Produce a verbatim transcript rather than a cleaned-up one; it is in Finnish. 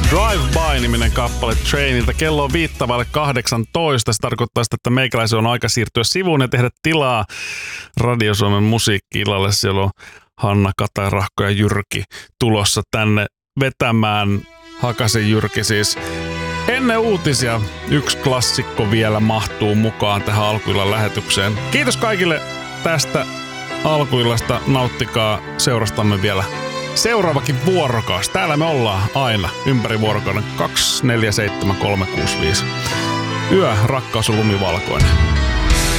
Drive By-niminen kappale Trainilta. Kello on viittavalle kahdeksantoista. Se tarkoittaa sitä, että meikäläisen on aika siirtyä sivuun ja tehdä tilaa Radio Suomen musiikki-illalle. Siellä on Hanna, Kata, Rahko ja Jyrki tulossa tänne vetämään. Hakasen Jyrki siis. Ennen uutisia yksi klassikko vielä mahtuu mukaan tähän alkuillan lähetykseen. Kiitos kaikille tästä alkuillasta. Nauttikaa seurastamme vielä seuraavakin vuorokausi. Täällä me ollaan aina ympäri vuorokauden kaksi neljä seitsemän kolme kuusi viisi. Yö, rakkaus on lumivalkoinen.